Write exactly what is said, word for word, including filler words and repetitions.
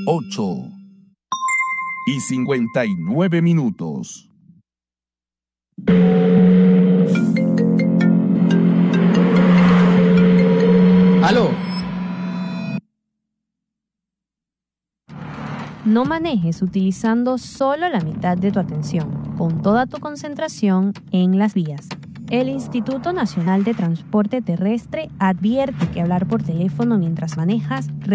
ocho y cincuenta y nueve minutos. ¡Aló! No manejes utilizando solo la mitad de tu atención. Pon toda tu concentración en las vías. El Instituto Nacional de Transporte Terrestre advierte que hablar por teléfono mientras manejas